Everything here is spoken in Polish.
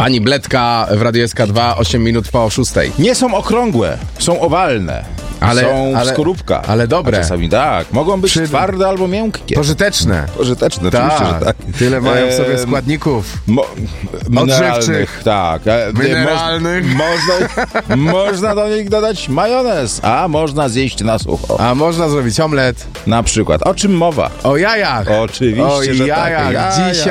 Pani Bledka w Radiu SK2, 8 minut po 6. Nie są okrągłe, są owalne. Są w skorupkach. Ale dobre. A czasami tak. Mogą być twarde albo miękkie. Pożyteczne. Pożyteczne, oczywiście, że tak. Tyle mają w sobie składników. Mineralnych, tak. Mineralnych. Można do nich dodać majonez, a można zjeść na sucho. A można zrobić omlet. Na przykład. O czym mowa? O jajach. Oczywiście, o że jajach. tak. Dzisiaj